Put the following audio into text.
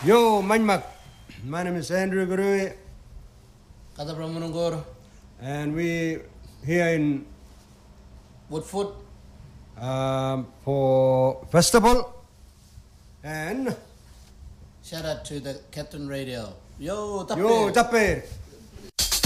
Yo, Manmak. My name is Andrew Gurui. Kata Pramunungur. And we here in Woodfoot. For festival. And Shout out to the Captain Radio. Yo, Yo, Tape.